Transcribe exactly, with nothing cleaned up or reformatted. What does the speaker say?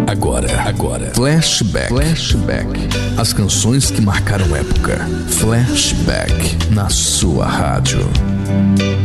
Agora, agora, Flashback. Flashback. As canções que marcaram época. Flashback na sua rádio.